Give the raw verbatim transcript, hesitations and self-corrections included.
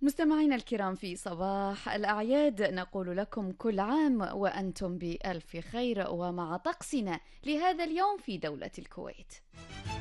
مستمعينا الكرام، في صباح الأعياد نقول لكم كل عام وأنتم بألف خير، ومع طقسنا لهذا اليوم في دولة الكويت.